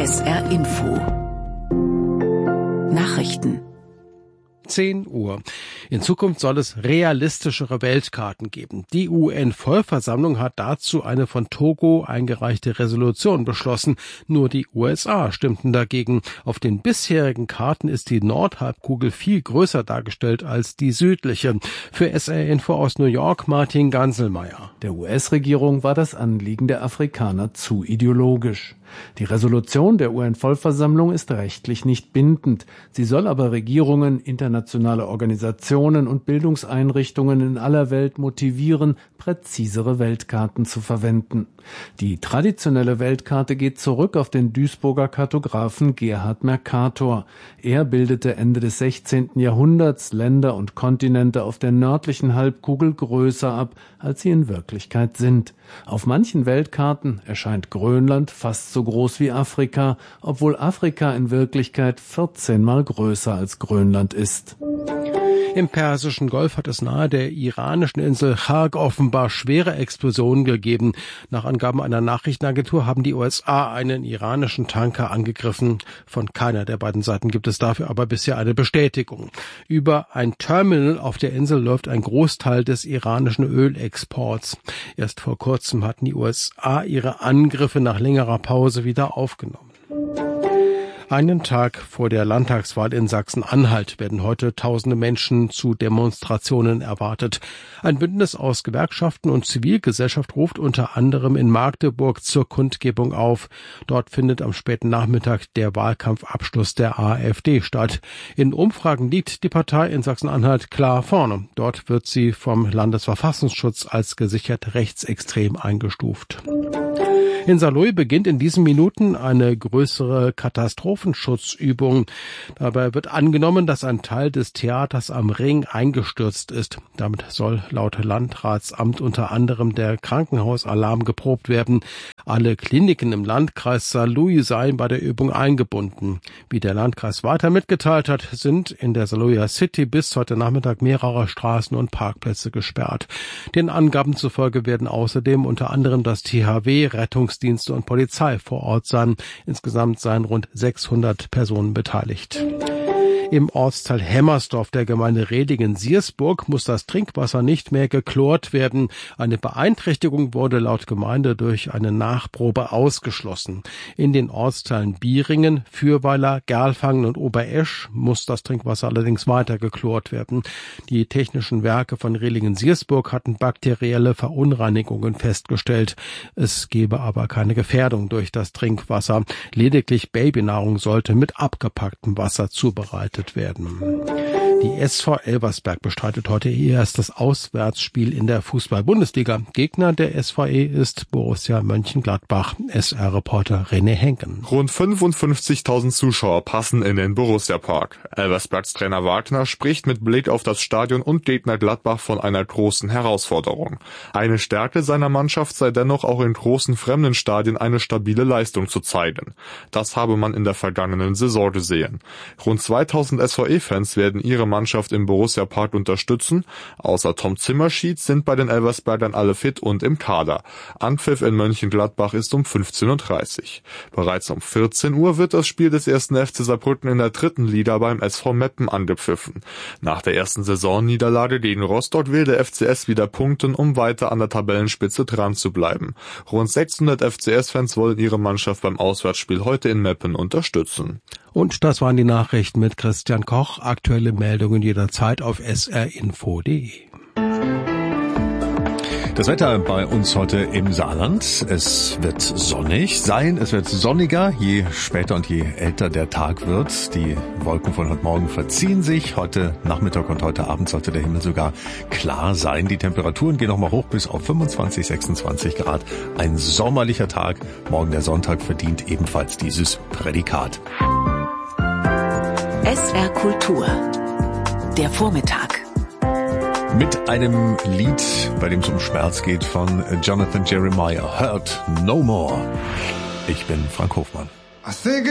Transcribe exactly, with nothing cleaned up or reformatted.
S R Info Nachrichten. zehn Uhr. In Zukunft soll es realistischere Weltkarten geben. Die U N-Vollversammlung hat dazu eine von Togo eingereichte Resolution beschlossen. Nur die U S A stimmten dagegen. Auf den bisherigen Karten ist die Nordhalbkugel viel größer dargestellt als die südliche. Für S R Info aus New York Martin Ganselmeier. Der U S-Regierung war das Anliegen der Afrikaner zu ideologisch. Die Resolution der U N-Vollversammlung ist rechtlich nicht bindend. Sie soll aber Regierungen, internationale Organisationen und Bildungseinrichtungen in aller Welt motivieren, präzisere Weltkarten zu verwenden. Die traditionelle Weltkarte geht zurück auf den Duisburger Kartografen Gerhard Mercator. Er bildete Ende des sechzehnten Jahrhunderts Länder und Kontinente auf der nördlichen Halbkugel größer ab, als sie in Wirklichkeit sind. Auf manchen Weltkarten erscheint Grönland fast so groß wie Afrika, obwohl Afrika in Wirklichkeit vierzehn Mal größer als Grönland ist. Im Persischen Golf hat es nahe der iranischen Insel Kharg offenbar schwere Explosionen gegeben. Nach Angaben einer Nachrichtenagentur haben die U S A einen iranischen Tanker angegriffen. Von keiner der beiden Seiten gibt es dafür aber bisher eine Bestätigung. Über ein Terminal auf der Insel läuft ein Großteil des iranischen Ölexports. Erst vor kurzem hatten die U S A ihre Angriffe nach längerer Pause wieder aufgenommen. Einen Tag vor der Landtagswahl in Sachsen-Anhalt werden heute tausende Menschen zu Demonstrationen erwartet. Ein Bündnis aus Gewerkschaften und Zivilgesellschaft ruft unter anderem in Magdeburg zur Kundgebung auf. Dort findet am späten Nachmittag der Wahlkampfabschluss der AfD statt. In Umfragen liegt die Partei in Sachsen-Anhalt klar vorne. Dort wird sie vom Landesverfassungsschutz als gesichert rechtsextrem eingestuft. In Saarlouis beginnt in diesen Minuten eine größere Katastrophenschutzübung. Dabei wird angenommen, dass ein Teil des Theaters am Ring eingestürzt ist. Damit soll laut Landratsamt unter anderem der Krankenhausalarm geprobt werden. Alle Kliniken im Landkreis Saarlouis seien bei der Übung eingebunden. Wie der Landkreis weiter mitgeteilt hat, sind in der Saarlouier City bis heute Nachmittag mehrere Straßen und Parkplätze gesperrt. Den Angaben zufolge werden außerdem unter anderem das T H W, Rettungs Dienste und Polizei vor Ort sein. Insgesamt seien rund sechshundert Personen beteiligt. Im Ortsteil Hemmersdorf der Gemeinde Redingen-Siersburg muss das Trinkwasser nicht mehr geklort werden. Eine Beeinträchtigung wurde laut Gemeinde durch eine Nachprobe ausgeschlossen. In den Ortsteilen Bieringen, Fürweiler, Gerlfangen und Oberesch muss das Trinkwasser allerdings weiter geklort werden. Die technischen Werke von Redingen-Siersburg hatten bakterielle Verunreinigungen festgestellt. Es gebe aber keine Gefährdung durch das Trinkwasser. Lediglich Babynahrung sollte mit abgepacktem Wasser zubereitet werden. Die S V Elversberg bestreitet heute ihr erstes Auswärtsspiel in der Fußball-Bundesliga. Gegner der S V E ist Borussia Mönchengladbach. S R-Reporter René Henken. Rund fünfundfünfzigtausend Zuschauer passen in den Borussia-Park. Elversbergs Trainer Wagner spricht mit Blick auf das Stadion und Gegner Gladbach von einer großen Herausforderung. Eine Stärke seiner Mannschaft sei dennoch auch in großen fremden Stadien eine stabile Leistung zu zeigen. Das habe man in der vergangenen Saison gesehen. Rund zweitausend S V E-Fans werden ihre Mannschaft im Borussia-Park unterstützen. Außer Tom Zimmerschied sind bei den Elversbergern alle fit und im Kader. Anpfiff in Mönchengladbach ist um fünfzehn Uhr dreißig. Bereits um vierzehn Uhr wird das Spiel des ersten F C Saarbrücken in der dritten Liga beim S V Meppen angepfiffen. Nach der ersten Saisonniederlage gegen Rostock will der F C S wieder punkten, um weiter an der Tabellenspitze dran zu bleiben. Rund sechshundert F C S-Fans wollen ihre Mannschaft beim Auswärtsspiel heute in Meppen unterstützen. Und das waren die Nachrichten mit Christian Koch. Aktuelle Meldungen jederzeit auf s r info punkt d e. Das Wetter bei uns heute im Saarland. Es wird sonnig sein, es wird sonniger, je später und je älter der Tag wird. Die Wolken von heute Morgen verziehen sich. Heute Nachmittag und heute Abend sollte der Himmel sogar klar sein. Die Temperaturen gehen nochmal hoch bis auf fünfundzwanzig, sechsundzwanzig Grad. Ein sommerlicher Tag. Morgen der Sonntag verdient ebenfalls dieses Prädikat. S R Kultur. Der Vormittag. Mit einem Lied, bei dem es um Schmerz geht, von Jonathan Jeremiah. Hurt No More. Ich bin Frank Hofmann.